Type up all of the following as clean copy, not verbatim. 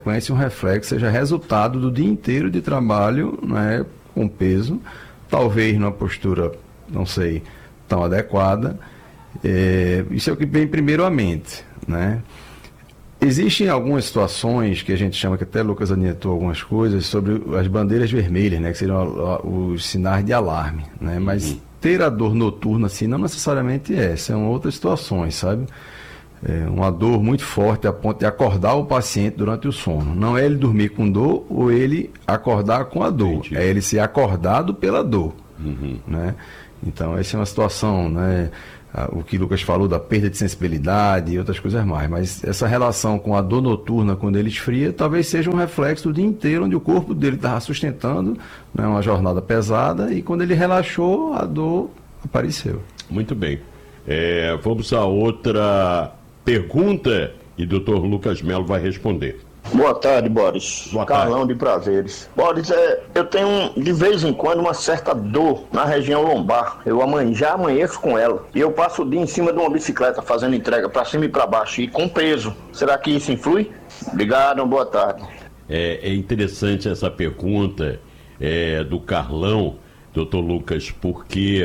um reflexo, seja resultado do dia inteiro de trabalho, né, com peso, talvez numa postura, não sei, tão adequada. Isso é o que vem primeiro à mente, né? Existem algumas situações que a gente chama, que até Lucas adiantou algumas coisas, sobre as bandeiras vermelhas, né, que seriam os sinais de alarme, né? Mas ter a dor noturna, assim, não necessariamente são outras situações, sabe? Uma dor muito forte a ponto de acordar o paciente durante o sono. Não é ele dormir com dor ou ele acordar com a dor. Entendi. É ele ser acordado pela dor. Né? Então, essa é uma situação, né? O que o Lucas falou da perda de sensibilidade e outras coisas mais. Mas essa relação com a dor noturna, quando ele esfria, talvez seja um reflexo do dia inteiro, onde o corpo dele estava sustentando, né, uma jornada pesada, e quando ele relaxou, a dor apareceu. Muito bem. Vamos a outra pergunta e o Dr. Lucas Melo vai responder. Boa tarde, Boris. Boa tarde. Carlão de Prazeres. Boris, eu tenho de vez em quando uma certa dor na região lombar. Eu já amanheço com ela. E eu passo o dia em cima de uma bicicleta fazendo entrega para cima e para baixo e com peso. Será que isso influi? Obrigado, boa tarde. É interessante essa pergunta do Carlão, Dr. Lucas, porque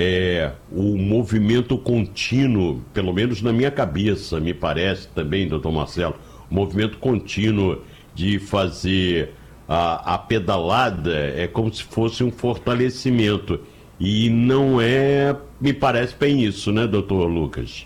o movimento contínuo, pelo menos na minha cabeça, me parece também, doutor Marcelo, o movimento contínuo de fazer a pedalada é como se fosse um fortalecimento. E não me parece bem isso, né, doutor Lucas?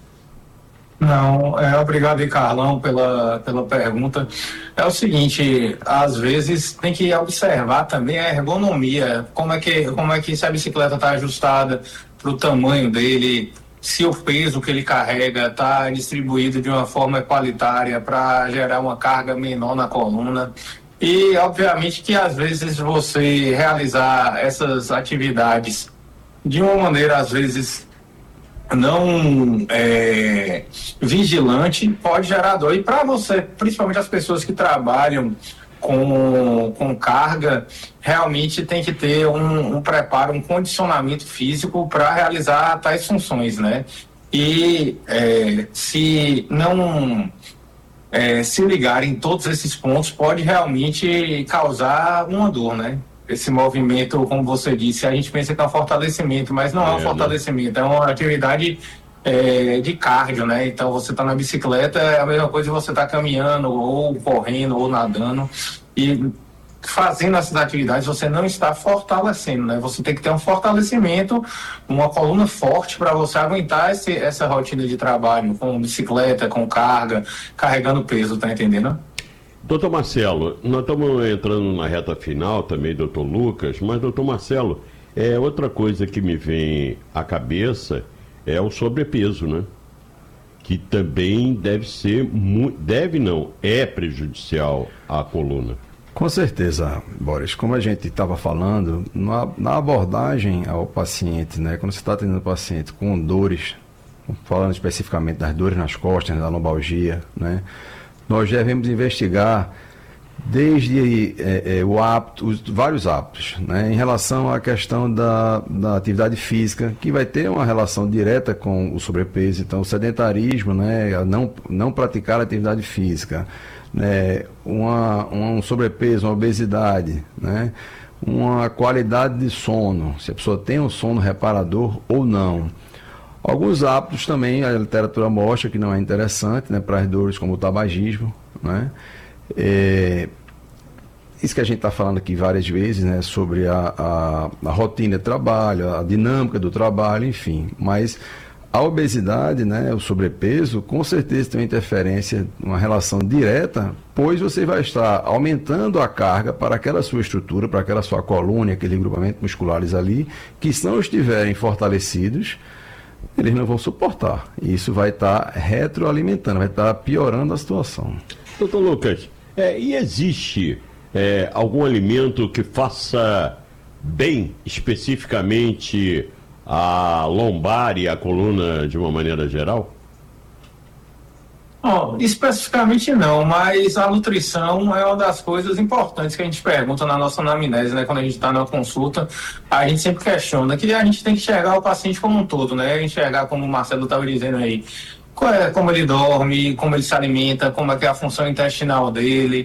Não, obrigado aí, Carlão, pela pergunta. É o seguinte, às vezes tem que observar também a ergonomia, como é que se a bicicleta está ajustada para o tamanho dele, se o peso que ele carrega está distribuído de uma forma equalitária para gerar uma carga menor na coluna. E, obviamente, que às vezes você realizar essas atividades de uma maneira, às vezes, não vigilante, pode gerar dor. E para você, principalmente as pessoas que trabalham com carga, realmente tem que ter um preparo, um condicionamento físico para realizar tais funções, né? E se não se ligarem em todos esses pontos, pode realmente causar uma dor, né? Esse movimento, como você disse, a gente pensa que é um fortalecimento, mas não é um fortalecimento, é uma atividade de cardio, né? Então você está na bicicleta, é a mesma coisa que você está caminhando, ou correndo, ou nadando, e fazendo essas atividades você não está fortalecendo, né? Você tem que ter um fortalecimento, uma coluna forte para você aguentar essa rotina de trabalho com bicicleta, com carga, carregando peso, tá entendendo? Doutor Marcelo, nós estamos entrando na reta final também, doutor Lucas, mas doutor Marcelo, outra coisa que me vem à cabeça é o sobrepeso, né? Que também é prejudicial à coluna. Com certeza, Boris. Como a gente estava falando, na abordagem ao paciente, né? Quando você está atendendo o paciente com dores, falando especificamente das dores nas costas, da lombalgia, né? Nós devemos investigar desde os vários hábitos, né, em relação à questão da atividade física, que vai ter uma relação direta com o sobrepeso. Então, o sedentarismo, né, não praticar atividade física, né, um sobrepeso, uma obesidade, né, uma qualidade de sono, se a pessoa tem um sono reparador ou não. Alguns hábitos também, a literatura mostra que não é interessante, né, para as dores, como o tabagismo, né? Isso que a gente está falando aqui várias vezes, né, sobre a rotina de trabalho, a dinâmica do trabalho, enfim. Mas a obesidade, né, o sobrepeso, com certeza tem uma interferência, uma relação direta, pois você vai estar aumentando a carga para aquela sua estrutura, para aquela sua coluna, aquele grupamento musculares ali, que se não estiverem fortalecidos, eles não vão suportar. E isso vai estar retroalimentando, vai estar piorando a situação. Doutor Lucas, e existe algum alimento que faça bem especificamente a lombar e a coluna de uma maneira geral? Especificamente não, mas a nutrição é uma das coisas importantes que a gente pergunta na nossa anamnese, né? Quando a gente está na consulta, a gente sempre questiona que a gente tem que enxergar o paciente como um todo, né? Enxergar, como o Marcelo estava dizendo aí, como ele dorme, como ele se alimenta, como é que é a função intestinal dele.